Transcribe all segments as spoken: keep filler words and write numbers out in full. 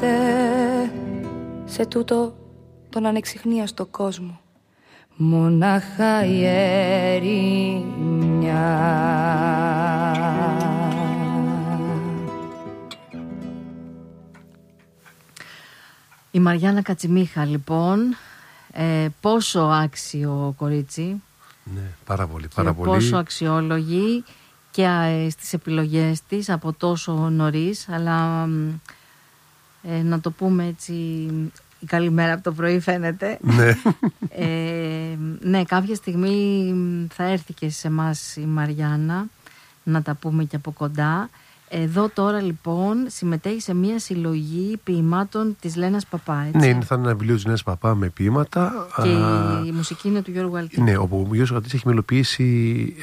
βρίσκεται σε τούτο τον ανεξιχνίαστο κόσμο. Μονάχα η ερημιά. Η Μαριάννα Κατσιμίχα λοιπόν, ε, πόσο άξιο κορίτσι. Ναι, πάρα πολύ, πάρα πολύ. Πόσο αξιόλογη και ε, στις επιλογές της από τόσο νωρίς, αλλά ε, να το πούμε έτσι, η καλημέρα από το πρωί φαίνεται. Ναι. ε, ναι, κάποια στιγμή θα έρθει και σε εμάς η Μαριάννα, να τα πούμε και από κοντά. Εδώ τώρα λοιπόν συμμετέχει σε μια συλλογή ποιημάτων της Λένας Παπά, έτσι. Ναι, θα είναι ένα βιβλίο της Λένας Παπά με ποίηματα. Και α, η μουσική είναι του Γιώργου Αλτή. Ναι, όπου ο Γιώργος Αλτής έχει μελοποιήσει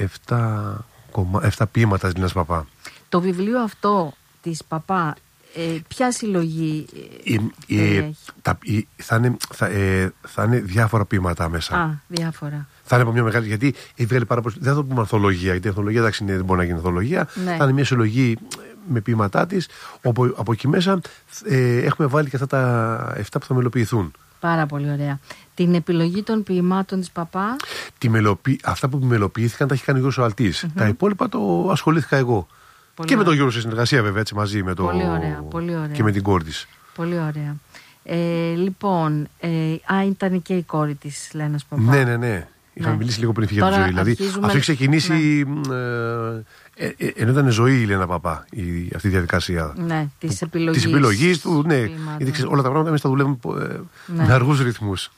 επτά ποίηματα της Λένας Παπά. Το βιβλίο αυτό της Παπά, ε, ποια συλλογή ε, ε, ε, τα, ε, θα, είναι, θα, ε, θα είναι διάφορα ποίηματα μέσα. Α, διάφορα. Θα είναι από μια μεγάλη. Γιατί έβγαλε πάρα πολύ. Δεν θα το πούμε ανθολογία, γιατί η ανθολογία εντάξει, δεν μπορεί να γίνει ανθολογία. Ναι. Θα είναι μια συλλογή με ποίηματά της, όπου από εκεί μέσα ε, έχουμε βάλει και αυτά τα εφτά που θα μελοποιηθούν. Πάρα πολύ ωραία. Την επιλογή των ποιημάτων της Παπά. Τη μελοποιη... Αυτά που μελοποιήθηκαν τα έχει κάνει ο Γιώργος Αλτής. Mm-hmm. Τα υπόλοιπα το ασχολήθηκα εγώ. Πολύ και ωραία. Με τον Γιώργο σε συνεργασία βέβαια, έτσι μαζί με το... Πολύ ωραία, πολύ ωραία. Και με την κόρη της. Πολύ ωραία. Ε, λοιπόν, ε, α, ήταν και η κόρη της Λένας Παπά. Ναι, ναι, ναι. Είχαμε ναι. μιλήσει λίγο πριν φύγει από τη ζωή. Δηλαδή, αρχίζουμε... αυτό έχει ξεκινήσει. Ναι. Ε, ε, ε, ενώ ήταν ζωή η Λένα Παπά η, αυτή η διαδικασία. Ναι, της επιλογής. Της επιλογής του, ναι. Γιατί ξέρεις, όλα τα πράγματα εμείς τα δουλεύουμε ε, ναι. με αργούς ρυθμούς.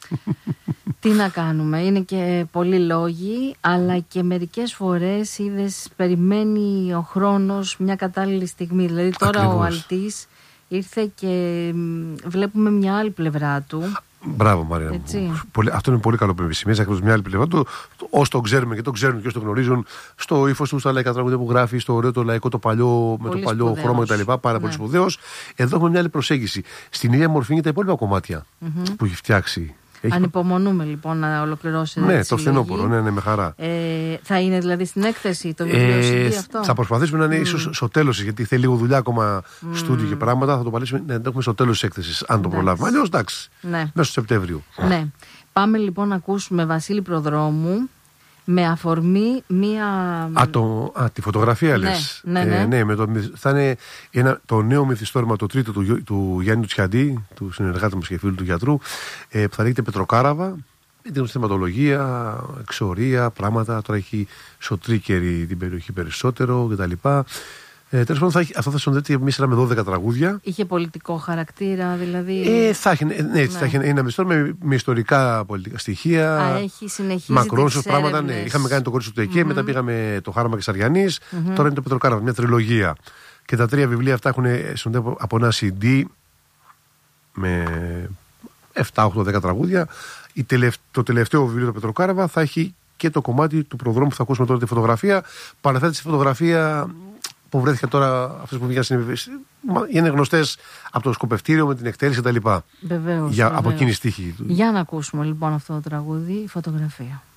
Τι να κάνουμε, είναι και πολλοί λόγοι, αλλά και μερικές φορές είδες, περιμένει ο χρόνος μια κατάλληλη στιγμή. Δηλαδή τώρα ακριβώς. Ο Αλτής ήρθε και βλέπουμε μια άλλη πλευρά του. Μπράβο, Μαρία. Αυτό είναι πολύ καλό που επισημαίνει. Ακριβώς μια άλλη πλευρά του. Όσοι τον ξέρουμε και τον ξέρουν και όσοι τον γνωρίζουν, στο ύφος του, στα λαϊκά τραγούδια που γράφει, στο ωραίο το λαϊκό, το παλιό, πολύ με το παλιό σπουδαίος. Χρώμα κτλ. Πάρα ναι. πολύ σπουδαίος. Εδώ έχουμε μια άλλη προσέγγιση. Στην ίδια μορφή είναι τα υπόλοιπα κομμάτια mm-hmm. που έχει φτιάξει. Έχει... Ανυπομονούμε λοιπόν να ολοκληρώσει. Ναι, το φθινόπωρο, ναι, ναι, με χαρά. Ε, θα είναι δηλαδή στην έκθεση το βιβλίο ε, αυτό. Θα προσπαθήσουμε να είναι mm. ίσως στο τέλος, γιατί θέλει λίγο δουλειά ακόμα mm. στούντιο και πράγματα. Θα το παλήσουμε να το έχουμε στο τέλος της έκθεσης, αν το προλάβουμε. Αλλιώς εντάξει, ναι. μέσα στο Σεπτέμβριο. Ναι. Πάμε λοιπόν να ακούσουμε Βασίλη Προδρόμου με αφορμή μία. Α, το, α τη φωτογραφία ναι, λες. Ναι, ναι. Ε, ναι με το, θα είναι ένα, το νέο μυθιστόρημα, το τρίτο του, του Γιάννη Τσιαντή, του συνεργάτη μας και φίλου του γιατρού, ε, που θα λέγεται Πετροκάραβα. Με την θεματολογία, εξορία, πράγματα. Τώρα έχει Σωτρίκερη την περιοχή περισσότερο κτλ. Ε, τέλος πάντων, αυτό θα συνοδεύεται μια σειρά με δώδεκα τραγούδια. Είχε πολιτικό χαρακτήρα, δηλαδή. Ε, θα έχει, ναι, ναι. θα έχει ένα μυθιστόρημα με, με ιστορικά πολιτικά στοιχεία. Α, έχει συνεχίσει. Μακρόσως πράγματα. Ναι. Είχαμε κάνει το κορίτσι του ΕΚΕ, mm-hmm. μετά πήγαμε το Χάραμα και Σαριανής. Mm-hmm. Τώρα είναι το Πετροκάραβα, μια τριλογία. Και τα τρία βιβλία αυτά έχουν συνοδεύονται από ένα σι ντι με επτά, οκτώ, δέκα τραγούδια. Η τελευ... Το τελευταίο βιβλίο του Πετροκάραβα θα έχει και το κομμάτι του προδρόμου που θα ακούσουμε τώρα, τη φωτογραφία. Παραθέτει στη φωτογραφία που βρέθηκε τώρα, αυτές που βγήκαν στην. Είναι γνωστές από το σκοπευτήριο με την εκτέλεση κτλ. Βεβαίως. Για, από εκείνη τη τύχη. Για να ακούσουμε λοιπόν αυτό το τραγούδι, η φωτογραφία.